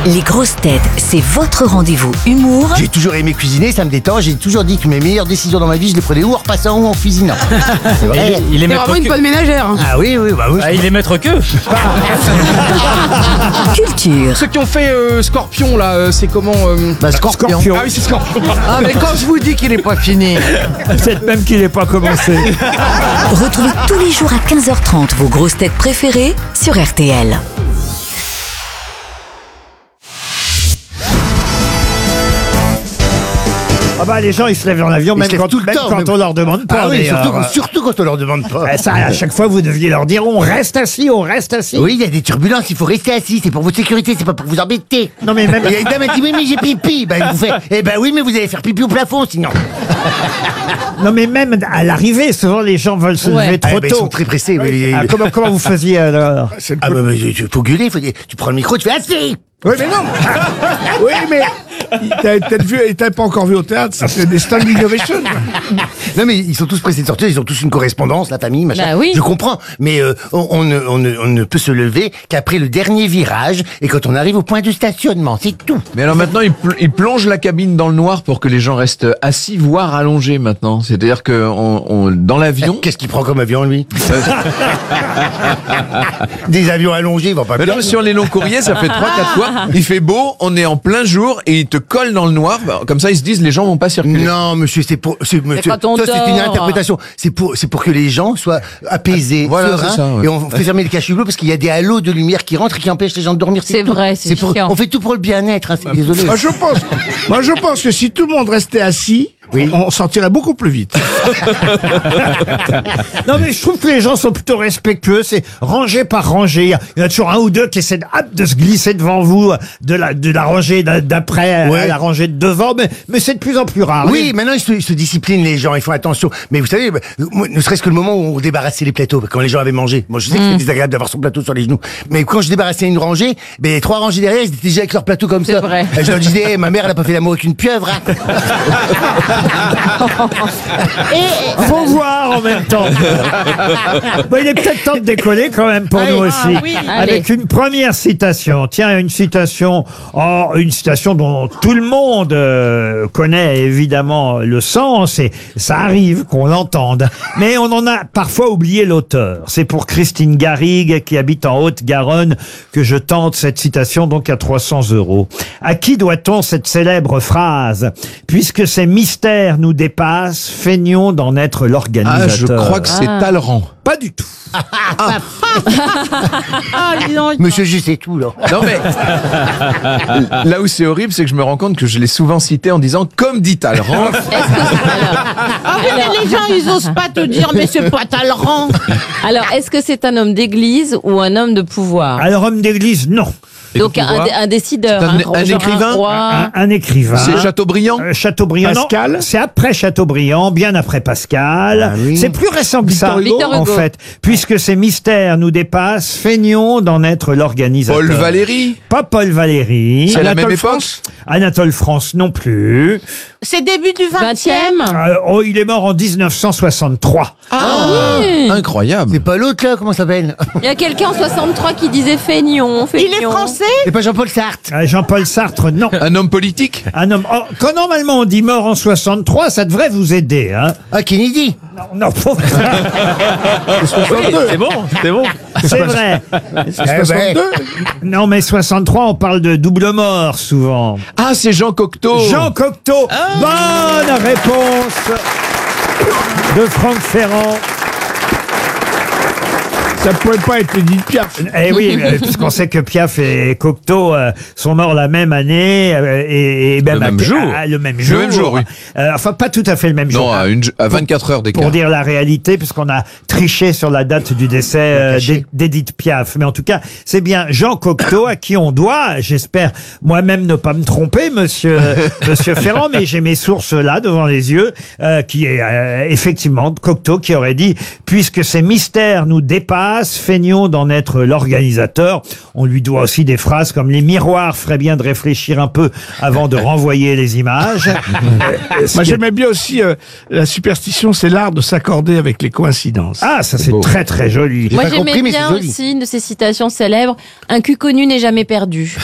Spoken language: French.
Les grosses têtes, c'est votre rendez-vous humour J'ai toujours aimé cuisiner, ça me détend. J'ai toujours dit que mes meilleures décisions dans ma vie, je les prenais ou en repassant ou en cuisinant. C'est vrai. Il est C'est maître vraiment une que. bonne ménagère. Hein. Ah oui, bah oui. Ah, il est maître que. culture. Ceux qui ont fait Scorpion, là, c'est comment Scorpion. Ah oui, c'est Scorpion. Ah, mais quand je vous dis qu'il est pas fini. Peut-être même qu'il n'est pas commencé. Retrouvez tous les jours à 15h30 vos grosses têtes préférées sur RTL. Ah bah les gens ils se lèvent dans l'avion Ils même se lèvent quand, tout le même temps, quand même. on leur demande pas. Ah oui, d'ailleurs. surtout quand on leur demande pas. Ça, à chaque fois vous deviez leur dire on reste assis, on reste assis. Oui, il y a des turbulences, il faut rester assis, c'est pour votre sécurité, c'est pas pour vous embêter. Non mais même Il y a une dame qui dit oui mais j'ai pipi. Ben vous faites, eh ben oui mais vous allez faire pipi au plafond sinon. non mais même à l'arrivée souvent les gens veulent se lever trop Ah, ben, ils tôt. sont très pressés. Ah, comment vous faisiez alors? Ah bah, faut gueuler, tu prends le micro, tu fais assis. Oui, mais non. Oui, mais t'as peut-être vu, et t'as pas encore vu au théâtre, ça c'est des standing ovations. Non mais ils sont tous pressés de sortir, ils ont tous une correspondance, la famille, machin. Bah oui. Je comprends, mais on ne peut se lever qu'après le dernier virage et quand on arrive au point de stationnement, c'est tout. Mais alors maintenant, il plonge la cabine dans le noir pour que les gens restent assis, voire allongés maintenant. C'est-à-dire que dans l'avion... Qu'est-ce qu'il prend comme avion lui? Des avions allongés, ils vont pas Mais bien. non, sur les longs courriers, ça fait 3-4 fois. Il fait beau, on est en plein jour et il te colle dans le noir. Comme ça, ils se disent les gens vont pas circuler. Non, monsieur, monsieur, quand on ça c'est une dort. interprétation. C'est pour que les gens soient apaisés, Voilà, sereins, c'est ça, ouais. et on fait fermer les cache-hublot parce qu'il y a des halos de lumière qui rentrent et qui empêchent les gens de dormir. C'est tout. vrai, c'est chiant. on fait tout pour le bien-être. Hein, désolé. Moi, je pense que si tout le monde restait assis, Oui. on sortirait beaucoup plus vite. Non mais je trouve que les gens sont plutôt respectueux, c'est rangée par rangée. Il y en a toujours un ou deux qui essaient de se glisser devant vous, de la rangée d'après à Ouais. la rangée de devant, mais c'est de plus en plus rare. Oui, maintenant ils se disciplinent les gens, ils font attention. Mais vous savez, moi, ne serait-ce que le moment où on débarrassait les plateaux, quand les gens avaient mangé. Moi je sais que c'est désagréable d'avoir son plateau sur les genoux. Mais quand je débarrassais une rangée, les 3 rangées derrière, ils étaient déjà avec leur plateau comme C'est ça. vrai. Et je leur disais, ma mère elle a pas fait l'amour avec une pieuvre. Hein. Faut voir en même temps. Bon, il est peut-être temps de décoller quand même pour nous aussi. Avec une première citation. Tiens, une citation dont tout le monde connaît évidemment le sens et ça arrive qu'on l'entende. Mais on en a parfois oublié l'auteur. C'est pour Christine Garrigue qui habite en Haute-Garonne que je tente cette citation donc à 300 €. À qui doit-on cette célèbre phrase? Puisque ces mystères nous dépassent, feignons d'en être l'organisateur. Ah, je crois que c'est Talleyrand. Pas du tout. Monsieur Juste et tout là. Non mais là où c'est horrible, c'est que je me rends compte que je l'ai souvent cité en disant comme dit Talleyrand. Ah oui, mais les gens, ils osent pas te dire, mais c'est pas Talleyrand. Alors, est-ce que c'est un homme d'église ou un homme de pouvoir? Alors, homme d'église, non. Donc, un décideur. C'est un genre écrivain roi. Un écrivain. C'est Chateaubriand. Chateaubriand. Pascal. Non, c'est après Chateaubriand, bien après Pascal. Ah oui. C'est plus récent que ça, Victor en Hugo. fait. Puisque ces mystères nous dépassent, feignons d'en être l'organisateur. Paul Valéry. Pas Paul Valéry. C'est à la Anatole même époque. France. Anatole France non plus. C'est début du 20e. Il est mort en 1963. Ah oui. Incroyable. C'est pas l'autre là, comment ça s'appelle? Il y a quelqu'un en 63 qui disait feignon. Il est français? C'est pas Jean-Paul Sartre. Jean-Paul Sartre, non. Un homme politique. Un homme. Quand normalement on dit mort en 63, ça devrait vous aider, hein. Ah, Kennedy. Non, C'est bon, c'est bon. c'est vrai. Eh ben, Non, mais 63, on parle de double mort souvent. Ah, c'est Jean Cocteau. Jean Cocteau. Bonne réponse de Franck Ferrand. Ça pouvait pas être Edith Piaf. Eh oui, puisqu'on sait que Piaf et Cocteau sont morts la même année et même Le même jour. le même jour. Le même jour, oui. Enfin, pas tout à fait le même Non, jour. à 24 heures d'écart. Pour dire la réalité, puisqu'on a triché sur la date du décès d'Edith Piaf. Mais en tout cas, c'est bien Jean Cocteau à qui on doit, j'espère moi-même ne pas me tromper, monsieur Ferrand, mais j'ai mes sources là devant les yeux, qui est effectivement Cocteau qui aurait dit « Puisque ces mystères nous dépassent, feignons d'en être l'organisateur ». On lui doit aussi des phrases comme « Les miroirs feraient bien de réfléchir un peu avant de renvoyer les images ». Moi, j'aimais bien aussi la superstition, c'est l'art de s'accorder avec les coïncidences. Ah, ça c'est très très joli. Moi, pas j'aimais compris, mais bien c'est joli. aussi une de ces citations célèbres. Un cul connu n'est jamais perdu.